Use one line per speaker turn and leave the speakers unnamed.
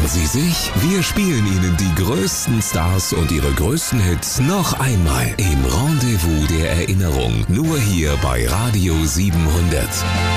Erinnern Sie sich? Wir spielen Ihnen die größten Stars und ihre größten Hits noch einmal im Rendezvous der Erinnerung. Nur hier bei Radio 700.